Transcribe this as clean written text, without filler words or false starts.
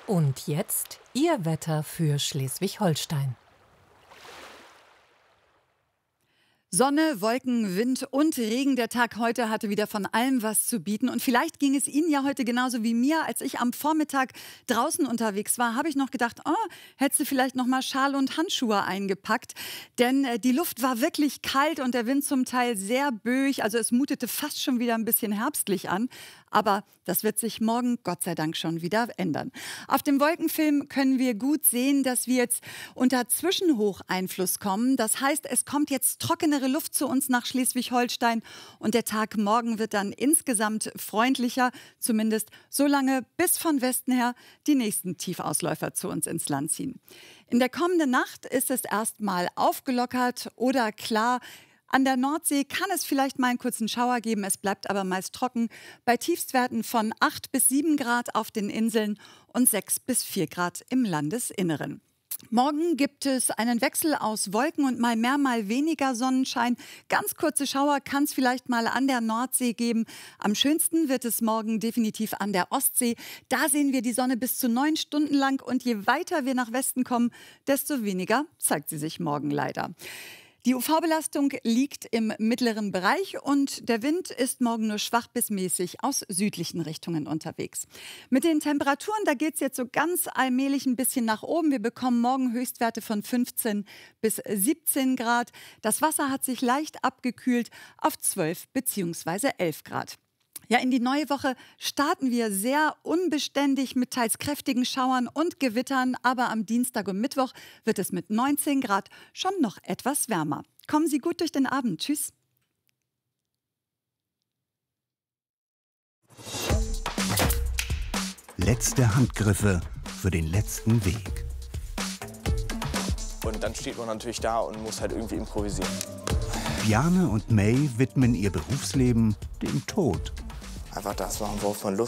Und jetzt Ihr Wetter für Schleswig-Holstein. Sonne, Wolken, Wind und Regen. Der Tag heute hatte wieder von allem was zu bieten. Und vielleicht ging es Ihnen ja heute genauso wie mir. Als ich am Vormittag draußen unterwegs war, habe ich noch gedacht, hättest du vielleicht noch mal Schal und Handschuhe eingepackt. Denn die Luft war wirklich kalt und der Wind zum Teil sehr böig. Also es mutete fast schon wieder ein bisschen herbstlich an. Aber das wird sich morgen Gott sei Dank schon wieder ändern. Auf dem Wolkenfilm können wir gut sehen, dass wir jetzt unter Zwischenhocheinfluss kommen. Das heißt, es kommt jetzt trockenere Luft zu uns nach Schleswig-Holstein und der Tag morgen wird dann insgesamt freundlicher, zumindest so lange, bis von Westen her die nächsten Tiefausläufer zu uns ins Land ziehen. In der kommenden Nacht ist es erstmal aufgelockert oder klar. An der Nordsee kann es vielleicht mal einen kurzen Schauer geben, es bleibt aber meist trocken. Bei Tiefstwerten von 8 bis 7 Grad auf den Inseln und 6 bis 4 Grad im Landesinneren. Morgen gibt es einen Wechsel aus Wolken und mal mehr, mal weniger Sonnenschein. Ganz kurze Schauer kann es vielleicht mal an der Nordsee geben. Am schönsten wird es morgen definitiv an der Ostsee. Da sehen wir die Sonne bis zu 9 Stunden lang und je weiter wir nach Westen kommen, desto weniger zeigt sie sich morgen leider. Die UV-Belastung liegt im mittleren Bereich und der Wind ist morgen nur schwach bis mäßig aus südlichen Richtungen unterwegs. Mit den Temperaturen, da geht es jetzt so ganz allmählich ein bisschen nach oben. Wir bekommen morgen Höchstwerte von 15 bis 17 Grad. Das Wasser hat sich leicht abgekühlt auf 12 bzw. 11 Grad. Ja, in die neue Woche starten wir sehr unbeständig mit teils kräftigen Schauern und Gewittern, aber am Dienstag und Mittwoch wird es mit 19 Grad schon noch etwas wärmer. Kommen Sie gut durch den Abend. Tschüss. Letzte Handgriffe für den letzten Weg. Und dann steht man natürlich da und muss halt irgendwie improvisieren. Bjarne und May widmen ihr Berufsleben dem Tod. Einfach das machen, worauf man Lust hat.